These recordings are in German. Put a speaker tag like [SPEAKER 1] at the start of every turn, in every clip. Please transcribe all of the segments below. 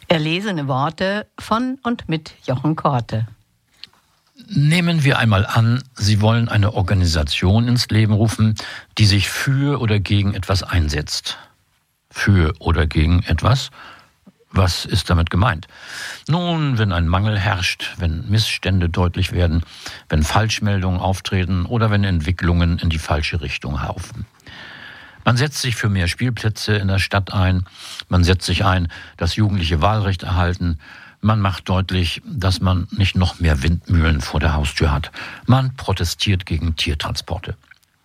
[SPEAKER 1] Erlesene Worte von und mit Jochen Korte.
[SPEAKER 2] Nehmen wir einmal an, Sie wollen eine Organisation ins Leben rufen, die sich für oder gegen etwas einsetzt. Für oder gegen etwas? Was ist damit gemeint? Nun, wenn ein Mangel herrscht, wenn Missstände deutlich werden, wenn Falschmeldungen auftreten oder wenn Entwicklungen in die falsche Richtung laufen. Man setzt sich für mehr Spielplätze in der Stadt ein, man setzt sich ein, dass Jugendliche Wahlrecht erhalten, man macht deutlich, dass man nicht noch mehr Windmühlen vor der Haustür hat. Man protestiert gegen Tiertransporte.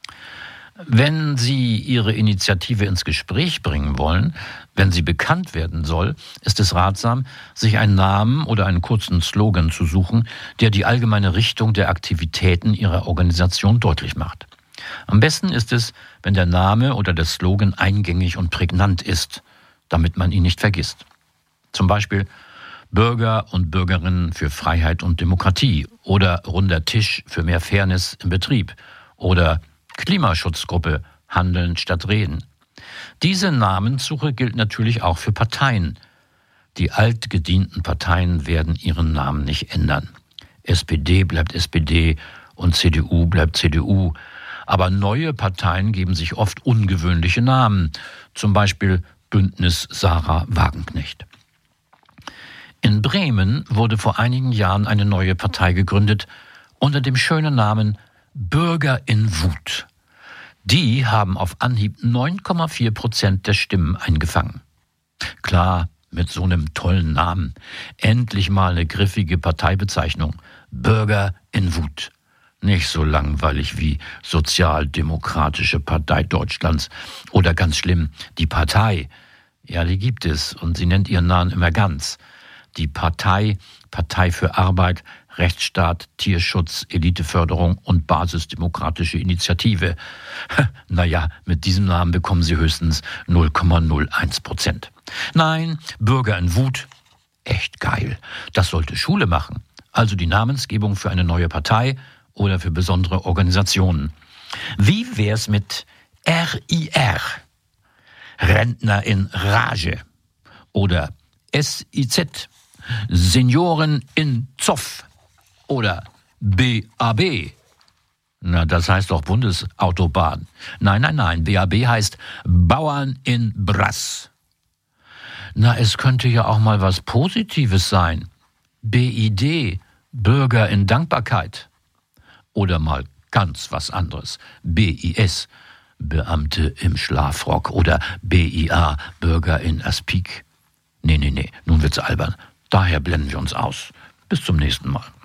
[SPEAKER 2] Wenn Sie Ihre Initiative ins Gespräch bringen wollen, wenn sie bekannt werden soll, ist es ratsam, sich einen Namen oder einen kurzen Slogan zu suchen, der die allgemeine Richtung der Aktivitäten Ihrer Organisation deutlich macht. Am besten ist es, wenn der Name oder der Slogan eingängig und prägnant ist, damit man ihn nicht vergisst. Zum Beispiel Bürger und Bürgerinnen für Freiheit und Demokratie oder Runder Tisch für mehr Fairness im Betrieb oder Klimaschutzgruppe Handeln statt Reden. Diese Namenssuche gilt natürlich auch für Parteien. Die altgedienten Parteien werden ihren Namen nicht ändern. SPD bleibt SPD und CDU bleibt CDU. Aber neue Parteien geben sich oft ungewöhnliche Namen, zum Beispiel Bündnis Sarah Wagenknecht. In Bremen wurde vor einigen Jahren eine neue Partei gegründet unter dem schönen Namen Bürger in Wut. Die haben auf Anhieb 9,4% der Stimmen eingefangen. Klar, mit so einem tollen Namen. Endlich mal eine griffige Parteibezeichnung. Bürger in Wut. Nicht so langweilig wie Sozialdemokratische Partei Deutschlands oder ganz schlimm, die Partei. Ja, die gibt es und sie nennt ihren Namen immer ganz. Die Partei, Partei für Arbeit, Rechtsstaat, Tierschutz, Eliteförderung und Basisdemokratische Initiative. Naja, mit diesem Namen bekommen sie höchstens 0,01%. Nein, Bürger in Wut, echt geil. Das sollte Schule machen. Also die Namensgebung für eine neue Partei oder für besondere Organisationen. Wie wär's mit RIR? Rentner in Rage. Oder SIZ, Senioren in Zoff. Oder BAB. Na, das heißt doch Bundesautobahn. Nein, BAB heißt Bauern in Brass. Na, es könnte ja auch mal was Positives sein. BID, Bürger in Dankbarkeit. Oder mal ganz was anderes. BIS, Beamte im Schlafrock. Oder BIA, Bürger in Aspik. Nee, nun wird's albern. Daher blenden wir uns aus. Bis zum nächsten Mal.